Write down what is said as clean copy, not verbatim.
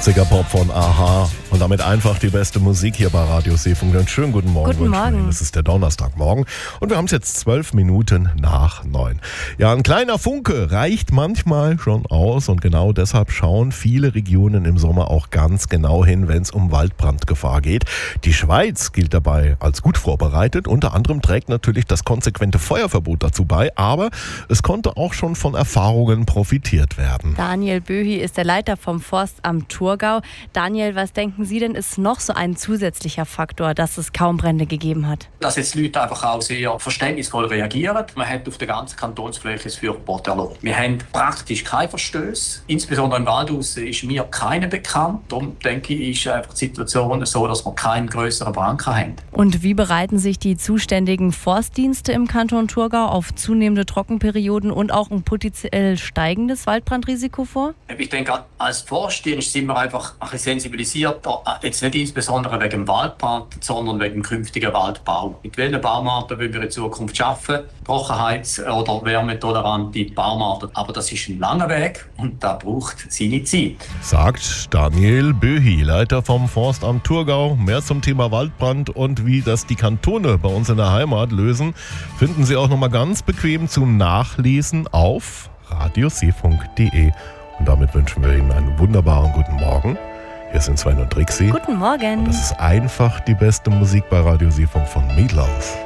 80er Pop von a-ha und damit einfach die beste Musik hier bei Radio Seefunk. Einen schönen guten Morgen. Guten Morgen. Es ist der Donnerstagmorgen und wir haben es jetzt 12 Minuten nach 9. Ja, ein kleiner Funke reicht manchmal schon aus und genau deshalb schauen viele Regionen im Sommer auch ganz genau hin, wenn es um Waldbrandgefahr geht. Die Schweiz gilt dabei als gut vorbereitet. Unter anderem trägt natürlich das konsequente Feuerverbot dazu bei, aber es konnte auch schon von Erfahrungen profitiert werden. Daniel Böhi ist der Leiter vom Forstamt Thurgau. Daniel, was denken Sie denn, ist noch so ein zusätzlicher Faktor, dass es kaum Brände gegeben hat? Dass jetzt die Leute einfach auch sehr verständnisvoll reagieren. Man hat auf der ganzen Kantonsfläche das Feuerverbot erlassen. Wir haben praktisch keine Verstöße. Insbesondere im Waldhaus ist mir keine bekannt. Darum denke ich, ist einfach die Situation so, dass wir keinen grösseren Brand haben. Und wie bereiten sich die zuständigen Forstdienste im Kanton Thurgau auf zunehmende Trockenperioden und auch ein potenziell steigendes Waldbrandrisiko vor? Ich denke, als Forstdienst sind wir einfach ein bisschen sensibilisierter, jetzt nicht insbesondere wegen dem Waldbrand, sondern wegen dem künftigen Waldbau. Mit welchen Baumarten wollen wir in Zukunft arbeiten? Trockenheits- oder wärmetolerante Baumarten. Aber das ist ein langer Weg und da braucht seine Zeit. Sagt Daniel Böhi, Leiter vom Forstamt Thurgau. Mehr zum Thema Waldbrand und wie das die Kantone bei uns in der Heimat lösen, finden Sie auch nochmal ganz bequem zum Nachlesen auf radioseefunk.de. Und damit wünschen wir Ihnen einen wunderbaren guten Morgen. Hier sind Sven und Trixie. Guten Morgen. Und das ist einfach die beste Musik bei Radio Seefunk von Meatloaf.